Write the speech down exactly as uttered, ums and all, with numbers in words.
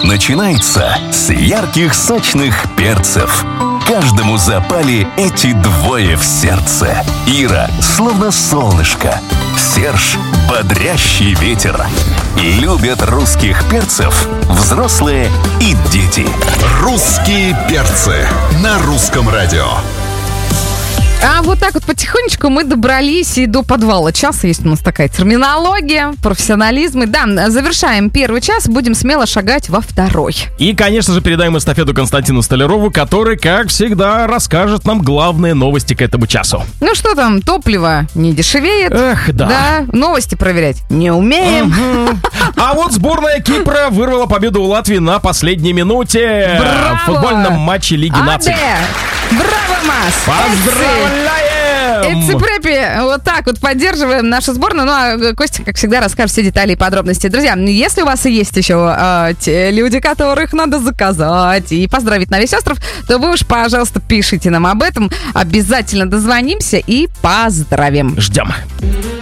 начинается с ярких сочных перцев. Каждому запали эти двое в сердце. Ира словно солнышко, Серж бодрящий ветер. Любят русских перцев взрослые и дети. Русские перцы на русском радио. А вот так вот потихонечку мы добрались и до подвала часа. Есть у нас такая терминология, профессионализм. И да, завершаем первый час, будем смело шагать во второй. И, конечно же, передаем эстафету Константину Столярову, который, как всегда, расскажет нам главные новости к этому часу. Ну что там, топливо не дешевеет. Эх, да. Да, новости проверять не умеем. Угу. А вот сборная Кипра вырвала победу у Латвии на последней минуте. Браво! В футбольном матче Лиги наций. Браво, Мас! Поздравляем! Эцепрепи, вот так вот поддерживаем нашу сборную. Ну, а Костя, как всегда, расскажет все детали и подробности. Друзья, если у вас и есть еще э, те люди, которых надо заказать и поздравить на весь остров, то вы уж, пожалуйста, пишите нам об этом. Обязательно дозвонимся и поздравим. Ждем.